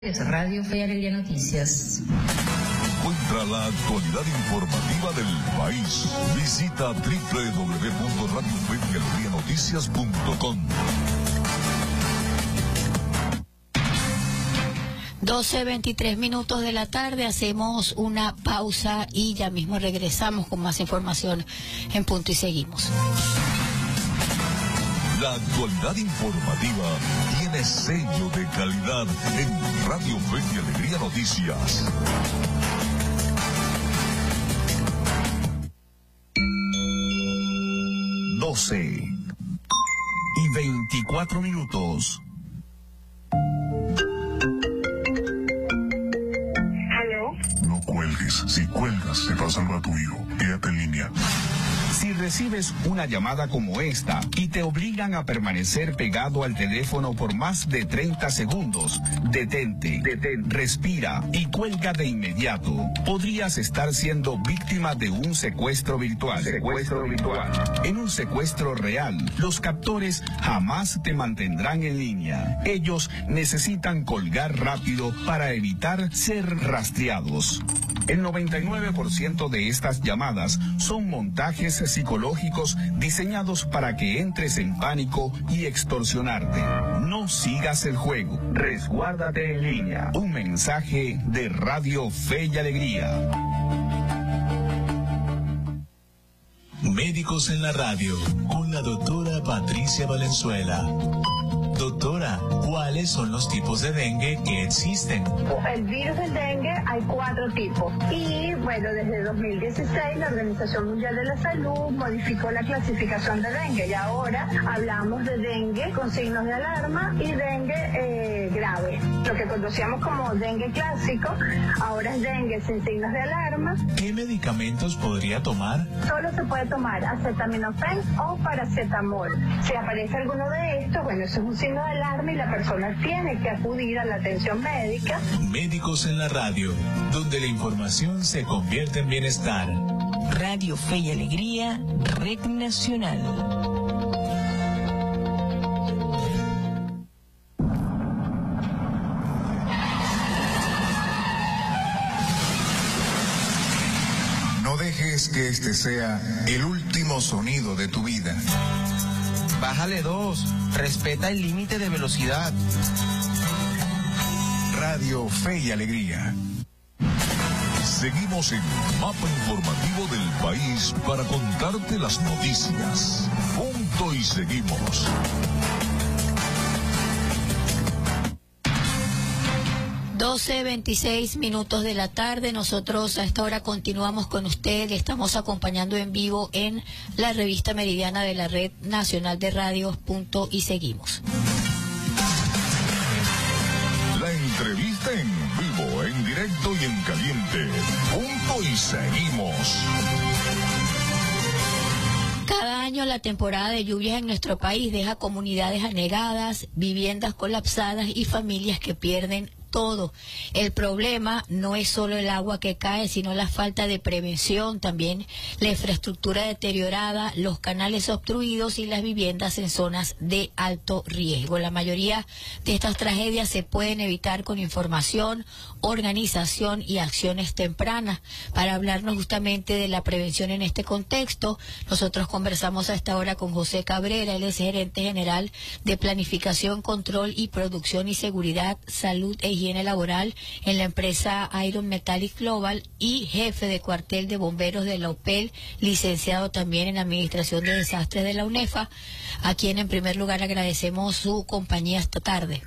Radio Fe y Alegría Noticias. Encuentra la actualidad informativa del país. Visita www.radiofeyalegrianoticias.com. 12:23 de la tarde, hacemos una pausa y ya mismo regresamos con más información en Punto y Seguimos. La actualidad informativa tiene sello de calidad en Radio Fe y Alegría Noticias. Doce y 24 minutos. ¿Aló? No cuelgues. Si cuelgas, se va a salvar tu hijo. Quédate en línea. Si recibes una llamada como esta y te obligan a permanecer pegado al teléfono por más de 30 segundos, detente, respira y cuelga de inmediato. Podrías estar siendo víctima de un secuestro virtual. En un secuestro real, los captores jamás te mantendrán en línea. Ellos necesitan colgar rápido para evitar ser rastreados. El 99% de estas llamadas son montajes psicológicos diseñados para que entres en pánico y extorsionarte. No sigas el juego. Resguárdate en línea. Un mensaje de Radio Fe y Alegría. Médicos en la radio, con la doctora Patricia Valenzuela. Doctora, ¿cuáles son los tipos de dengue que existen? El virus del dengue hay 4 tipos. Y bueno, desde 2016 la Organización Mundial de la Salud modificó la clasificación de dengue y ahora hablamos de dengue con signos de alarma y dengue grave. Lo que conocíamos como dengue clásico, ahora es dengue sin signos de alarma. ¿Qué medicamentos podría tomar? Solo se puede tomar acetaminofén o paracetamol. Si aparece alguno de estos, bueno, eso es un signo de alarma y la persona tiene que acudir a la atención médica. Médicos en la radio, donde la información se convierte en bienestar. Radio Fe y Alegría, Red Nacional. No dejes que este sea el último sonido de tu vida. Bájale 2, respeta el límite de velocidad. Radio Fe y Alegría. Seguimos en el mapa informativo del país para contarte las noticias. Punto y seguimos. (12:26 de la tarde). Nosotros a esta hora continuamos con usted. Le estamos acompañando en vivo en la revista Meridiana de la Red Nacional de Radios. Punto y Seguimos. La entrevista en vivo, en directo y en caliente. Punto y seguimos. Cada año la temporada de lluvias en nuestro país deja comunidades anegadas, viviendas colapsadas y familias que pierden todo. El problema no es solo el agua que cae, sino la falta de prevención, también la infraestructura deteriorada, los canales obstruidos y las viviendas en zonas de alto riesgo. La mayoría de estas tragedias se pueden evitar con información, organización y acciones tempranas. Para hablarnos justamente de la prevención en este contexto, nosotros conversamos a esta hora con José Cabrera. Él es gerente general de Planificación, Control y Producción y Seguridad, Salud e Higiene Laboral en la empresa Iron Metallic Global y jefe de cuartel de bomberos de la UPEL, licenciado también en Administración de Desastres de la UNEFA, a quien en primer lugar agradecemos su compañía esta tarde.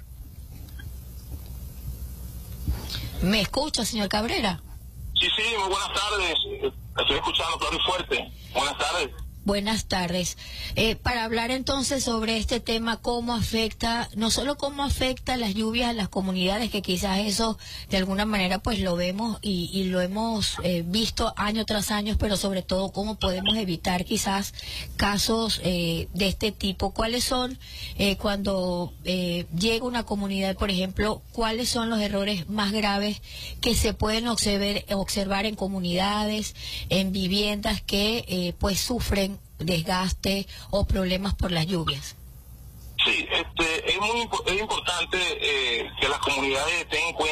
¿Me escucha, señor Cabrera? Sí, muy buenas tardes. Estoy escuchando claro y fuerte. Buenas tardes. Buenas tardes. Para hablar entonces sobre este tema, cómo afecta, no solo cómo afecta las lluvias a las comunidades, que quizás eso de alguna manera pues lo vemos y lo hemos visto año tras año, pero sobre todo cómo podemos evitar quizás casos de este tipo. ¿Cuáles son, cuando llega una comunidad, por ejemplo, cuáles son los errores más graves que se pueden observar en comunidades, en viviendas que pues sufren desgaste o problemas por las lluvias? Sí, es importante que las comunidades tengan en cuenta